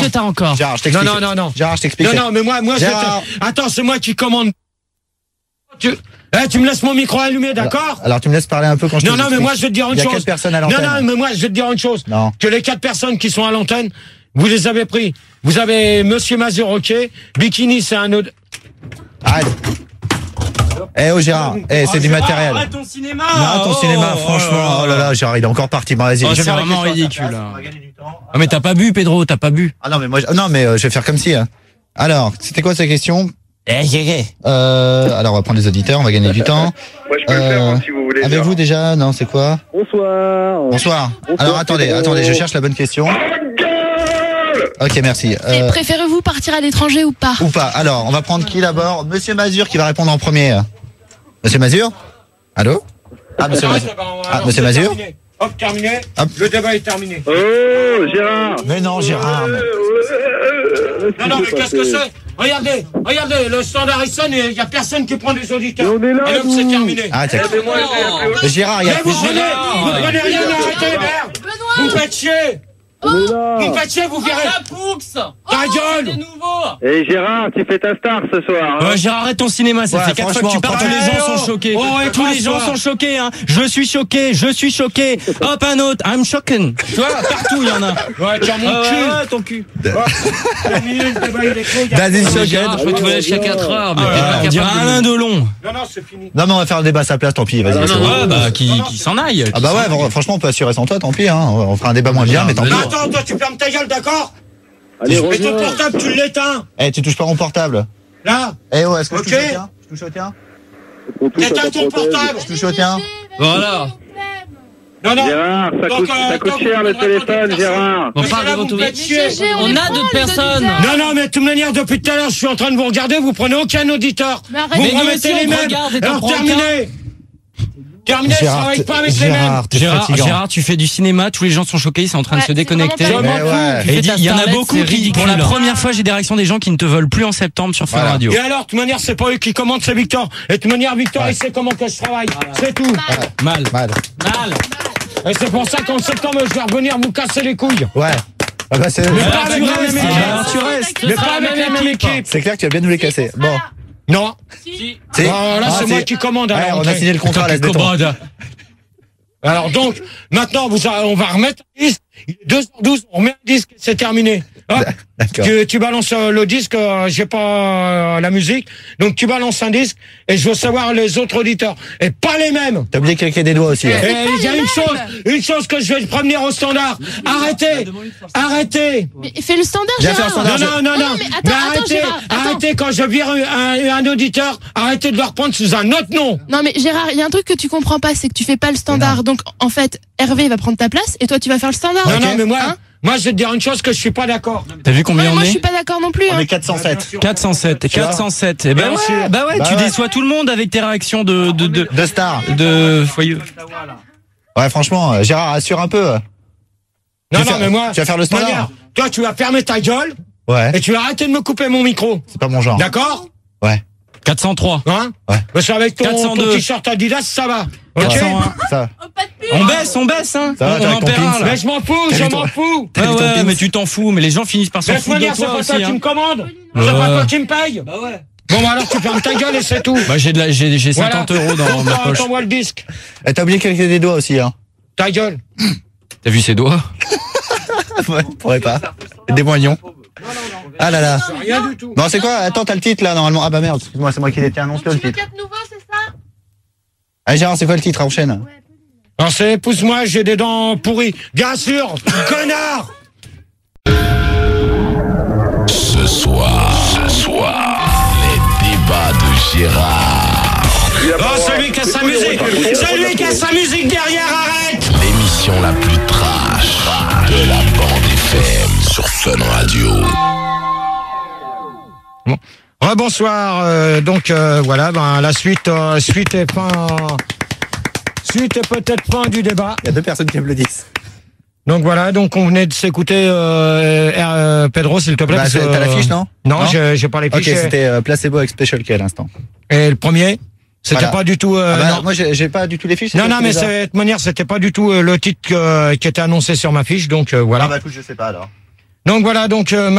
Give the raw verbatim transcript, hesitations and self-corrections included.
que t'as encore. Gérard, je t'explique. Non, non, non, non. Gérard, je t'explique. Non, non, mais moi, moi, Gérard. je attends, c'est moi qui commande. Tu, eh, tu me laisses mon micro allumé, d'accord? Alors, alors, tu me laisses parler un peu quand je Non, te non, mais moi, je vais te dire une Il y a chose. quatre personnes à Non, l'antenne. non, mais moi, je vais te dire une chose. Non. Que les quatre personnes qui sont à l'antenne, vous les avez pris. Vous avez Monsieur Mazur, ok. Bikini, c'est un autre. Arrête. Eh oh Gérard, eh c'est du matériel. Arrête ton cinéma. Non, ton oh, cinéma, oh, franchement, oh oh là là, Gérard, il est encore parti. Bon, vas-y. Oh, je vais c'est faire la vraiment question à ta ridicule, place, hein. on va gagner du temps. Ah, mais t'as pas bu, Pedro, t'as pas bu. Ah non, mais moi, je- non, mais euh, je vais faire comme si. Hein. Alors, c'était quoi cette question? Euh, alors, on va prendre les auditeurs, on va gagner du temps. Moi, je peux le faire Euh, hein, si vous voulez. Avec vous déjà? Non, c'est quoi? Bonsoir. Bonsoir. Alors, attendez, Pedro. attendez, je cherche la bonne question. Ok, merci. Et Euh, préférez-vous partir à l'étranger ou pas? ou pas. Alors, on va prendre qui d'abord? Monsieur Mazur qui va répondre en premier. Monsieur Mazur? Allô? Ah, monsieur Mazur. Ah, monsieur Mazur? Terminé. Hop, terminé. Hop. Le débat est terminé. Oh, Gérard. Mais non, Gérard. mais- Non, non, mais qu'est-ce que c'est? Regardez, regardez, le standard il sonne et il n'y a personne qui prend des auditeurs. Mais on est là, et donc nous. c'est terminé. Ah, tiens. Mais moi, j'ai- Mais Gérard, il y a Mais vous plus. prenez, vous prenez rien, arrêtez, merde. Vous me faites chier. on est Vous là. me faites chier, vous virez. La Poux. Ta gueule. Et Gérard, tu fais ta star ce soir. hein. Ouais, Gérard, arrête ton cinéma, ça Ouais, fait quatre fois que tu franchement, parles, tous les franchement. gens sont choqués. Oh, et Tous les gens François. sont choqués, hein. Je suis choqué, je suis choqué. Hop, un autre, I'm shocken. Tu vois, partout il y en a. Ouais, tiens mon Ah ouais, cul. ouais, ton cul. Terminé, le débat il est clos. il y a- Vas-y, Gérard, Choquette. je peux te voler jusqu'à quatre heures, mais Ah, t'es pas on capable dirait de- Alain Delon. Non, non, c'est fini. Non, mais on va faire le débat à sa place, tant pis, vas-y. Ah, c'est non, bon. Ouais, bah, qui, qui s'en aille. Ah bah ouais, bon, franchement, on peut assurer sans toi, tant pis, hein. On fera un débat moins bien, mais tant pis. Mais attends, toi, tu fermes ta gueule, d'accord? Allez, Et ton reviens. portable, tu l'éteins. Eh, tu touches pas mon portable. Là. Eh oh, est-ce que Ok. je touche au tien? Je touche au tien? On touche à Éteins ta ton prothèse. portable. Je touche au tien? Voilà. Non, non. Gérard, ça Donc, coûte, euh, ça coûte donc, cher on le va téléphone, attendre une Gérard. Bon, Mais parle là, devant vous tout me le faites chier. on On est a pas d'autres les personnes. auditeurs. Non, non, mais de toute manière, depuis tout à l'heure, je suis en train de vous regarder, vous prenez aucun auditeur. Mais arrête. Vous Mais nous remettez aussi, les on te mêmes. regarde et t'en Alors, prends terminé. Terminé, je Gérard, travaille pas avec les Gérard, mêmes. t'es Gérard, fatigant. Gérard, tu fais du cinéma, tous les gens sont choqués, ils sont en train de Ouais, se c'est déconnecter. vraiment pas Eh ouais. Et Tu fais il ta y en a starlette, beaucoup c'est qui, pour la ridicule. première fois, j'ai des réactions des gens qui ne te veulent plus en septembre sur Fun Voilà. Radio. Et alors, de toute manière, c'est pas eux qui commandent, c'est Victor. Et de toute manière, Victor, il sait comment que je travaille. C'est tout. Mal. Mal. Mal. Et c'est pour ça qu'en septembre, je vais revenir vous casser les couilles. Ouais. Ah bah c'est, Mais Alors, pas avec tu la restes, même alors, équipe. tu restes. Mais Ce sera pas la avec la même équipe. c'est clair que tu vas bien nous les casser. Bon. Non. Si. C'est- Alors là, Ah, c'est moi qui commande. Ouais, alors, on a ok. signé le contrat, laisse béton. Commande. Alors donc, maintenant, vous a- on va remettre un disque. Il est deux heures douze, on remet un disque, c'est terminé. Hop, D'accord. tu, tu balances euh, le disque, euh, j'ai pas euh, la musique, donc tu balances un disque et je veux savoir les autres auditeurs. Et pas les mêmes. T'as oublié de cliquer des doigts aussi. Et hein. il y a une chose, une chose que je vais prévenir au standard. Arrêtez, arrêtez. Mais fais le standard, Viens faire le Gérard. standard. Non, non, non, Non, non. mais attends, Mais attends, arrêtez, Gérard, attends. arrêtez quand je vire un, un, un auditeur, arrêtez de le reprendre sous un autre nom. Non mais Gérard, il y a un truc que tu comprends pas, c'est que tu fais pas le standard. Donc en fait, Hervé va prendre ta place et toi tu vas faire le standard. Non, Ok. non, mais moi, Hein moi, je vais te dire une chose que je suis pas d'accord. T'as vu combien Ouais, on moi je est suis pas d'accord non plus. On Hein. est quatre cent sept. quatre cent sept. Tu vois quatre cent sept. Eh ben Bien ouais, sûr. bah ouais, Bah tu ouais. déçois tout le monde avec tes réactions de, de, de, Deux stars. de foyeux. Ouais, franchement, euh, Gérard, assure un peu. Non, Tu non, vas faire- mais moi, tu vas faire le standard. manière, toi, tu vas fermer ta gueule Ouais. et tu vas arrêter de me couper mon micro. C'est pas mon genre. D'accord? Ouais. quatre cent trois. Hein? Ouais. Parce qu'avec ton, quatre cent deux. ton t-shirt Adidas, ça va. Ok? quatre cent un. Ça. On baisse, on baisse, hein. Ça va, on t'as on avec en ton perd pins, un, là. Mais je m'en fous, T'as je vu m'en ton- fous. T'as Ouais, vu ton ouais, pins mais tu t'en fous, mais les gens finissent par s'en De toute foutre de manière, c'est toi pas toi aussi, qui hein. me commande. C'est Ouais. pas toi qui me paye. Bah ouais. Bon, bah alors tu fermes ta gueule et c'est tout. Bah j'ai de la, j'ai, j'ai Voilà. cinquante euros dans Donc, ma t'en- poche. T'envoies le disque. Eh, t'as oublié de cliquer des doigts aussi, hein. Ta gueule. T'as vu ses doigts? Ouais, pourrait pas. Des moignons. Ah là là. Rien du tout. Bon, c'est quoi? Attends, t'as le titre là, normalement. Ah bah merde, excuse-moi, c'est moi qui détiens. Annonce-le le titre. quatre nouveaux, c'est ça? Ah, Gérard, c'est quoi le titre? Enchaîne. Alors c'est épouse-moi, j'ai des dents pourries. Bien sûr, connard. Ce soir, ce soir, les débats de Gérard. Oh, celui qui a sa musique, celui qui a sa musique derrière, arrête. L'émission la plus trash de la bande F M sur Fun Radio. Bon. Rebonsoir, euh, donc euh, voilà, ben la suite, euh, suite est fin, suite est peut-être fin du débat. Il y a deux personnes qui applaudissent. Donc voilà, donc on venait de s'écouter euh, euh, Pedro, s'il te plaît. Bah, parce c'est- que, t'as la fiche, non? Non, Non j'ai j'ai pas les Ok, fiches. et- c'était euh, Placebo avec Special K à l'instant. et le premier, c'était Voilà. pas du tout. Euh, Ah bah, non. moi, j'ai j'ai pas du tout les fiches. c'est Non, toi non, qui mais les as. de toute manière, c'était pas du tout euh, le titre que- qui était annoncé sur ma fiche, donc euh, voilà. Ah bah écoute, je sais pas alors. Donc voilà, donc. Euh,